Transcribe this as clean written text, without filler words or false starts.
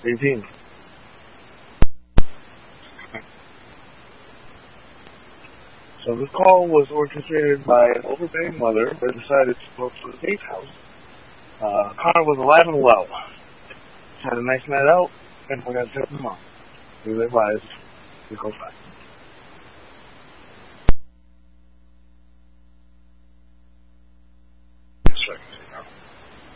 18. So this call was orchestrated by an overbearing mother that decided to go to the safe house. Connor was alive and well. Had a nice night out, and we're going to take him on. We live lives. We go fast.